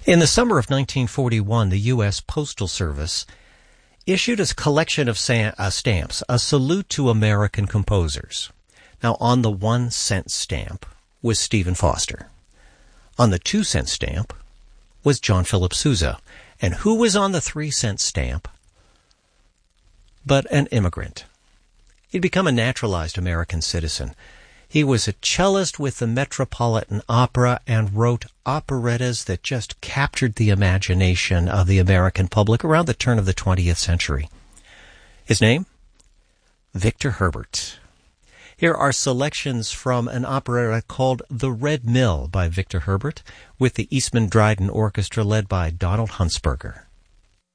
In the summer of 1941, the U.S. Postal Service issued a collection of stamps, a salute to American composers. Now, on the 1-cent stamp was Stephen Foster. On the 2-cent stamp was John Philip Sousa. And who was on the 3-cent stamp but an immigrant? He'd become a naturalized American citizen. He was a cellist with the Metropolitan Opera and wrote operettas that just captured the imagination of the American public around the turn of the 20th century. His name? Victor Herbert. Here are selections from an operetta called The Red Mill by Victor Herbert with the Eastman Dryden Orchestra led by Donald Huntsberger.